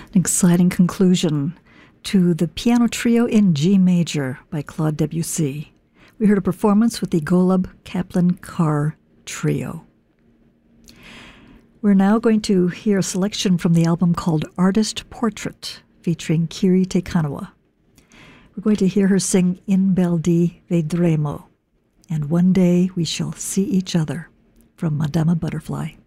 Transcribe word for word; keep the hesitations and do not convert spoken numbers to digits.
An exciting conclusion to the piano trio in G major by Claude Debussy. We heard a performance with the Golub Kaplan Carr Trio. We're now going to hear a selection from the album called Artist Portrait, featuring Kiri Te Kanawa. We're going to hear her sing In Bel Di Vedremo, and One Day We Shall See Each Other, from Madama Butterfly.